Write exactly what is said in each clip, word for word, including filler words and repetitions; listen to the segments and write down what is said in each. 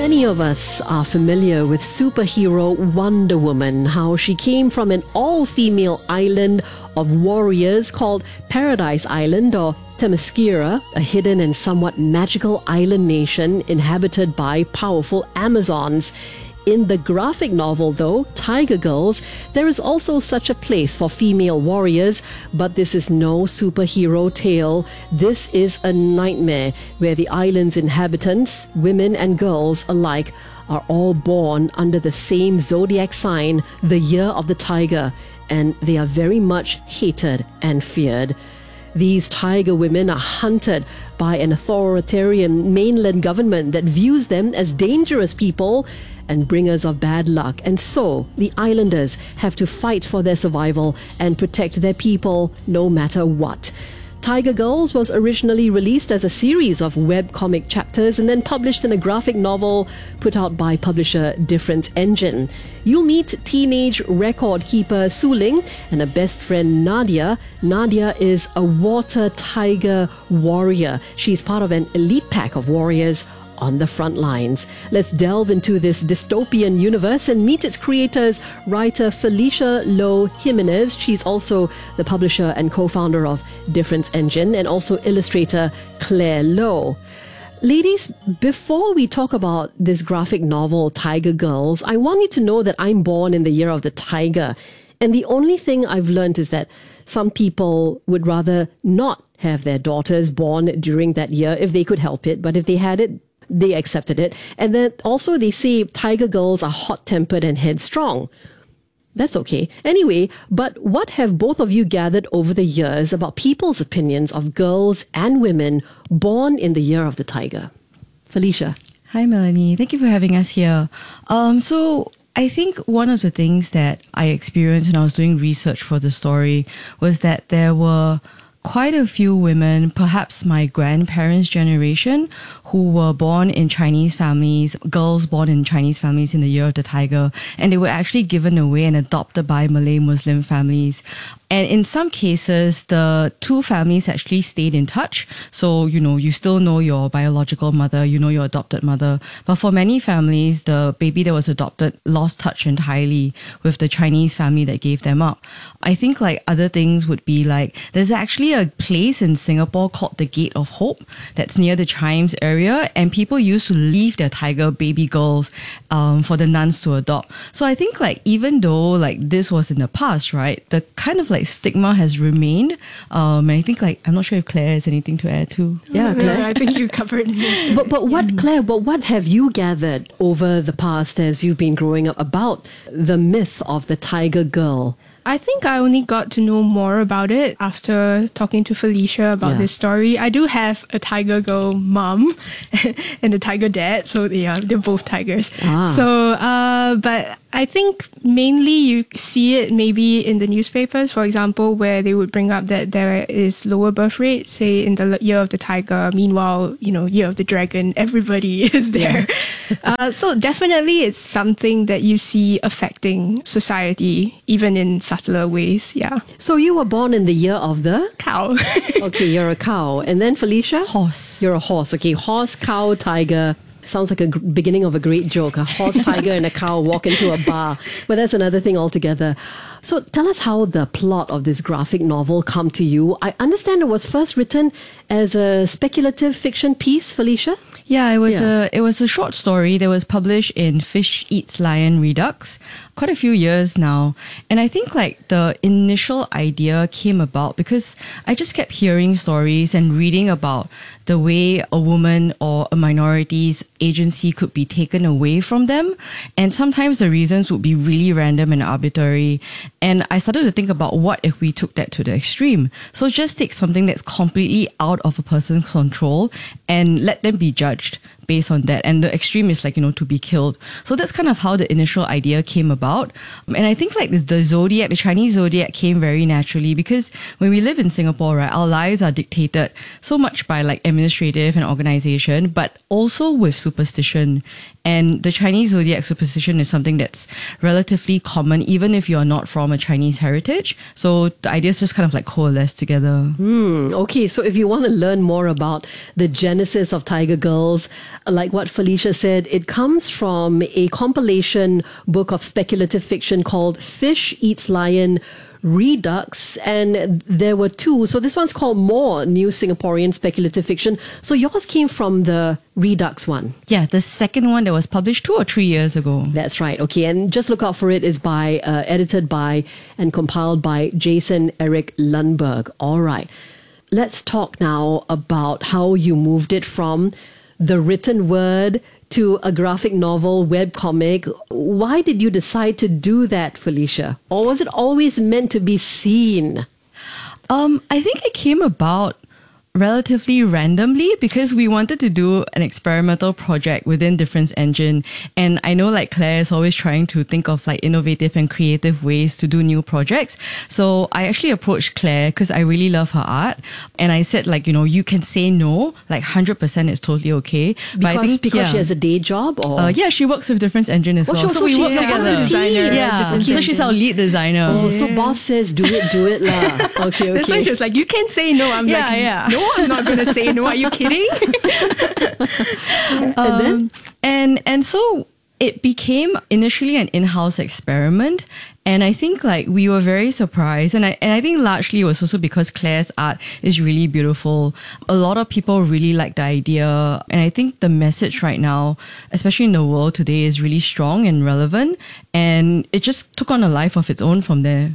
Many of us are familiar with superhero Wonder Woman, how she came from an all-female island of warriors called Paradise Island or Themyscira, a hidden and somewhat magical island nation inhabited by powerful Amazons. In the graphic novel, though, Tiger Girls, there is also such a place for female warriors, but this is no superhero tale. This is a nightmare where the island's inhabitants, women and girls alike, are all born under the same zodiac sign, the year of the tiger, and they are very much hated and feared. These tiger women are hunted by an authoritarian mainland government that views them as dangerous people and bringers of bad luck. And so the islanders have to fight for their survival and protect their people no matter what. Tiger Girls was originally released as a series of webcomic chapters and then published in a graphic novel put out by publisher Difference Engine. You'll meet teenage record keeper Su Ling and her best friend Nadia. Nadia is a water tiger warrior. She's part of an elite pack of warriors on the front lines. Let's delve into this dystopian universe and meet its creators, writer Felicia Loh Jimenez. She's also the publisher and co-founder of Difference Engine, and also illustrator Claire Loh. Ladies, before we talk about this graphic novel, Tiger Girls, I want you to know that I'm born in the year of the tiger. And the only thing I've learned is that some people would rather not have their daughters born during that year if they could help it. But if they had it, they accepted it. And then also they say tiger girls are hot-tempered and headstrong. That's okay. Anyway, but what have both of you gathered over the years about people's opinions of girls and women born in the year of the tiger? Felicia. Hi, Melanie. Thank you for having us here. Um, so I think one of the things that I experienced when I was doing research for the story was that there were quite a few women, perhaps my grandparents' generation, who were born in Chinese families, girls born in Chinese families in the year of the tiger, and they were actually given away and adopted by Malay Muslim families. And in some cases, the two families actually stayed in touch. So, you know, you still know your biological mother, you know your adopted mother. But for many families, the baby that was adopted lost touch entirely with the Chinese family that gave them up. I think like other things would be like, there's actually a place in Singapore called the Gate of Hope that's near the Chimes area, and people used to leave their tiger baby girls um, for the nuns to adopt. So I think like even though like this was in the past, right, the kind of like stigma has remained. Um, and I think like, I'm not sure if Claire has anything to add too. Yeah, Claire. I think you covered it. But but what, Claire, but what have you gathered over the past as you've been growing up about the myth of the tiger girl? I think I only got to know more about it after talking to Felicia about Yeah. this story. I do have a tiger girl mom and a tiger dad, so yeah, they're both tigers. Ah. So, uh, but I think mainly you see it maybe in the newspapers, for example, where they would bring up that there is lower birth rate, say in the year of the tiger. Meanwhile, you know, year of the dragon, everybody is there. Yeah. uh, so definitely it's something that you see affecting society, even in subtler ways. Yeah. So you were born in the year of the Cow. okay, you're a cow. And then Felicia? Horse. You're a horse. Okay, horse, cow, tiger. Sounds like a g- beginning of a great joke. A horse, tiger, and a cow walk into a bar. But that's another thing altogether. So tell us how the plot of this graphic novel come to you. I understand it was first written as a speculative fiction piece, Felicia? Yeah, it was Yeah. a it was a short story that was published in Fish Eats Lion Redux quite a few years now. And I think like the initial idea came about because I just kept hearing stories and reading about the way a woman or a minority's agency could be taken away from them. And sometimes the reasons would be really random and arbitrary. And I started to think about what if we took that to the extreme. So just take something that's completely out of a person's control and let them be judged based on that. And the extreme is like, you know, to be killed. So that's kind of how the initial idea came about. And I think like this, the zodiac, the Chinese zodiac came very naturally because when we live in Singapore, right, our lives are dictated so much by like administrative and organization, but also with superstition. And the Chinese zodiac superstition is something that's relatively common, even if you're not from a Chinese heritage. So the ideas just kind of like coalesce together. Hmm. Okay, so if you want to learn more about the genesis of Tiger Girls, like what Felicia said, it comes from a compilation book of speculative fiction called Fish Eats Lion Redux, and there were two. So this one's called More New Singaporean Speculative Fiction. So yours came from the Redux one. Yeah, the second one that was published two or three years ago. That's right. Okay, and just look out for it. Is by uh, edited by and compiled by Jason Eric Lundberg. All right, let's talk now about how you moved it from the written word to a graphic novel webcomic. Why did you decide to do that, Felicia? Or was it always meant to be seen? Um, I think it came about relatively randomly because we wanted to do an experimental project within Difference Engine. And I know like Claire is always trying to think of like innovative and creative ways to do new projects. So I actually approached Claire because I really love her art. And I said like, you know, you can say no, like one hundred percent is totally okay. Because, but I think, because yeah. she has a day job? Or Uh, yeah, she works with Difference Engine as Oh, well. so- So, so we she- work yeah, together. designer, Yeah, Difference so Engine. she's our lead designer. Oh, so boss says do it, do it lah. Okay, That's why okay. she was like, you can say no. I'm Yeah, like, yeah. no, I'm not going to say no. Are you kidding? And then? Um, and and so it became initially an in-house experiment, and I think like we were very surprised, and I and I think largely it was also because Claire's art is really beautiful. A lot of people really like the idea, and I think the message right now, especially in the world today, is really strong and relevant, and it just took on a life of its own from there.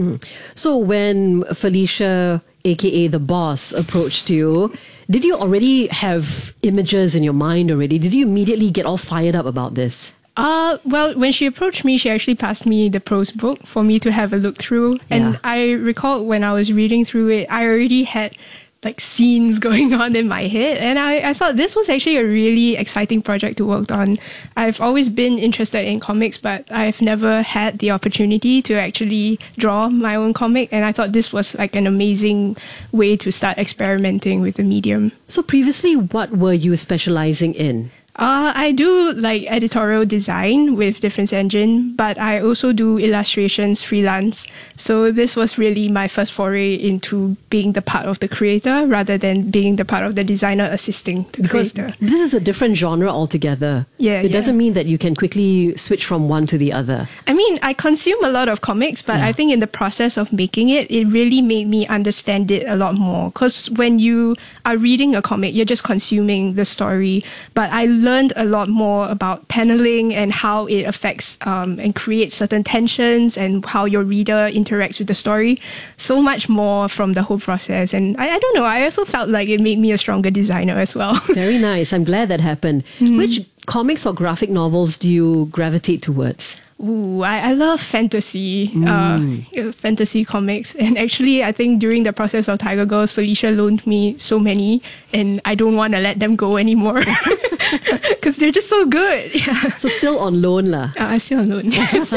So when Felicia, aka the boss, approached you, did you already have images in your mind already? Did you immediately get all fired up about this? Uh, well, when she approached me, she actually passed me the prose book for me to have a look through. And Yeah. I recall when I was reading through it, I already had like scenes going on in my head. And I, I thought this was actually a really exciting project to work on. I've always been interested in comics, but I've never had the opportunity to actually draw my own comic. And I thought this was like an amazing way to start experimenting with the medium. So previously, what were you specializing in? Uh, I do like editorial design with Difference Engine, but I also do illustrations freelance. So this was really my first foray into being the part of the creator rather than being the part of the designer assisting the Because creator. this is a different genre altogether. Yeah, It yeah. doesn't mean that you can quickly switch from one to the other. I mean, I consume a lot of comics, but I think in the process of making it, it really made me understand it a lot more. Because when you are reading a comic, you're just consuming the story. But I learned a lot more about paneling and how it affects um, and creates certain tensions and how your reader interacts with the story. So much more from the whole process. And I, I don't know, I also felt like it made me a stronger designer as well. Very nice. I'm glad that happened. Which comics or graphic novels do you gravitate towards? Ooh, I, I love fantasy, uh, fantasy comics. And actually, I think during the process of Tiger Girls, Felicia loaned me so many, and I don't want to let them go anymore because they're just so good. Yeah. So still on loan lah. Uh, I still alone.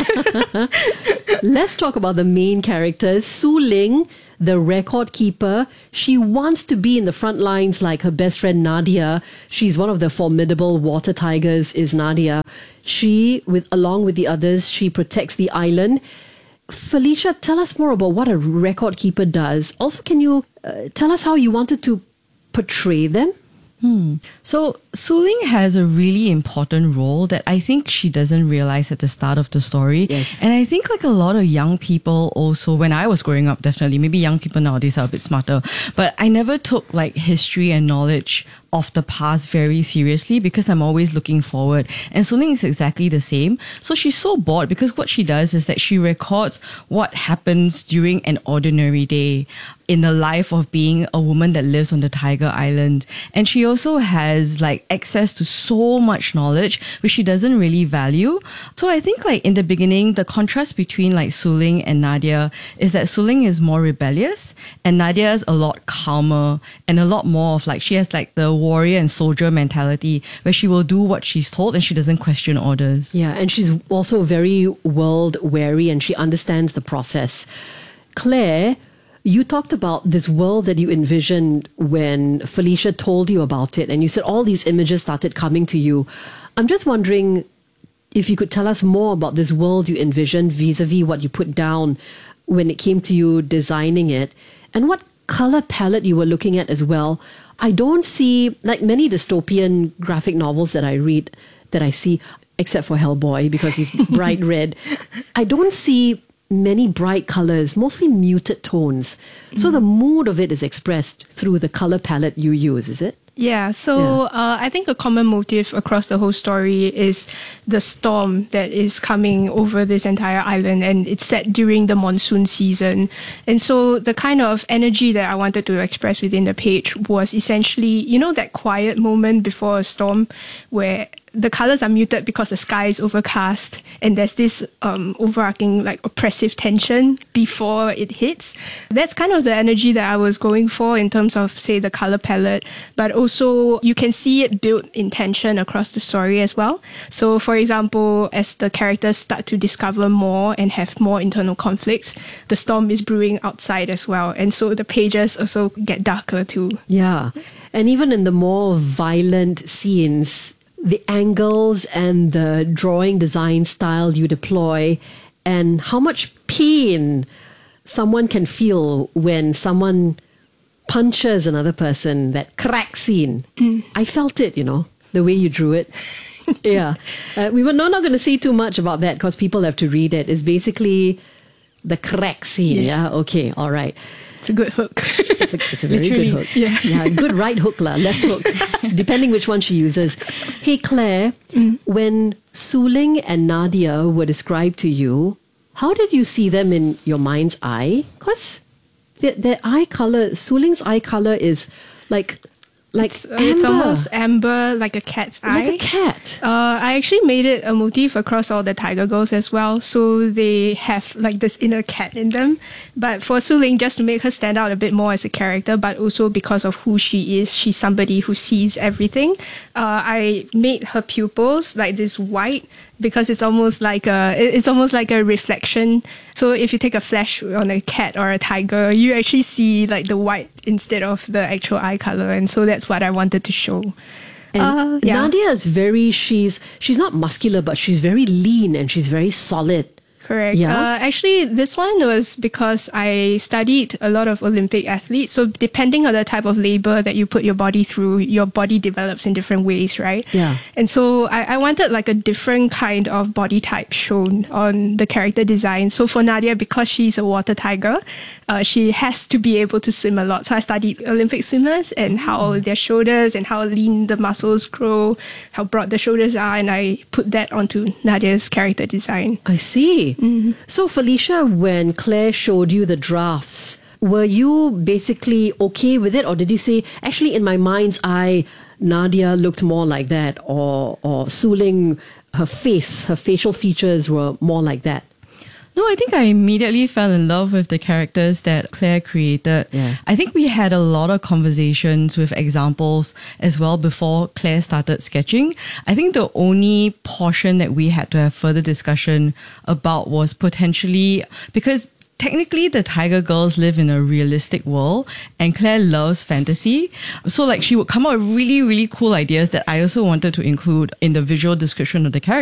Let's talk about the main characters. Su Ling, the record keeper, she wants to be in the front lines like her best friend Nadia. She's one of the formidable water tigers, is Nadia. She, with along with the others, she protects the island. Felicia, tell us more about what a record keeper does. Also, can you uh, tell us how you wanted to portray them? So Su Ling has a really important role that I think she doesn't realize at the start of the story. Yes. And I think like a lot of young people also, when I was growing up, definitely, maybe young people nowadays are a bit smarter, but I never took like history and knowledge of the past very seriously because I'm always looking forward. And Su Ling is exactly the same. So she's so bored because what she does is that she records what happens during an ordinary day in the life of being a woman that lives on the Tiger Island. And she also has like access to so much knowledge which she doesn't really value. So I think like in the beginning, the contrast between like Su Ling and Nadia is that Su Ling is more rebellious and Nadia is a lot calmer and a lot more of like, she has like the warrior and soldier mentality where she will do what she's told and she doesn't question orders. Yeah, and she's also very world wary and she understands the process. Claire, you talked about this world that you envisioned when Felicia told you about it, and you said all these images started coming to you. I'm just wondering if you could tell us more about this world you envisioned vis-a-vis what you put down when it came to you designing it, and what color palette you were looking at as well. I don't see, like many dystopian graphic novels that I read, that I see, except for Hellboy, because he's bright red, I don't see many bright colors, mostly muted tones. So mm. the mood of it is expressed through the color palette you use, is it? Yeah, so Yeah. Uh, I think a common motif across the whole story is the storm that is coming over this entire island, and it's set during the monsoon season. And so the kind of energy that I wanted to express within the page was essentially, you know, that quiet moment before a storm where the colors are muted because the sky is overcast and there's this um, overarching like oppressive tension before it hits. That's kind of the energy that I was going for in terms of, say, the color palette, but also you can see it built in tension across the story as well. So for example, as the characters start to discover more and have more internal conflicts, the storm is brewing outside as well. And so the pages also get darker too. Yeah. And even in the more violent scenes, the angles and the drawing design style you deploy, and how much pain someone can feel when someone punches another person, that crack scene. Mm. I felt it, you know, the way you drew it. Yeah. Uh, we were not, not going to say too much about that because people have to read it. It's basically the crack scene. Yeah. yeah? Okay. All right. It's a good hook. It's a, it's a very good hook. Yeah. yeah, good right hook, la, left hook, depending which one she uses. Hey, Claire, mm. when Su Ling and Nadia were described to you, how did you see them in your mind's eye? Because their, their eye color, Su Ling's eye color is like... Like it's, uh, it's almost amber, like a cat's eye. Like a cat. Uh, I actually made it a motif across all the Tiger Girls as well, so they have like this inner cat in them. But for Su Ling, just to make her stand out a bit more as a character, but also because of who she is, she's somebody who sees everything. Uh, I made her pupils like this white because it's almost like a it's almost like a reflection. So if you take a flash on a cat or a tiger, you actually see like the white instead of the actual eye color, and so that's what I wanted to show. And uh, yeah. Nadia is very she's she's not muscular, but she's very lean and she's very solid. Correct. Yeah. Uh, actually, this one was because I studied a lot of Olympic athletes. So depending on the type of labor that you put your body through, your body develops in different ways, right? Yeah. And so I, I wanted like a different kind of body type shown on the character design. So for Nadia, because she's a water tiger, uh, she has to be able to swim a lot. So I studied Olympic swimmers and how their shoulders and how lean the muscles grow, how broad the shoulders are, and I put that onto Nadia's character design. I see. Mm-hmm. So, Felicia, when Claire showed you the drafts, were you basically okay with it? Or did you say, actually, in my mind's eye, Nadia looked more like that? Or, or Su Ling, her face, her facial features were more like that? No, I think I immediately fell in love with the characters that Claire created. Yeah. I think we had a lot of conversations with examples as well before Claire started sketching. I think the only portion that we had to have further discussion about was potentially, because technically the Tiger Girls live in a realistic world and Claire loves fantasy. So like she would come up with really, really cool ideas that I also wanted to include in the visual description of the character.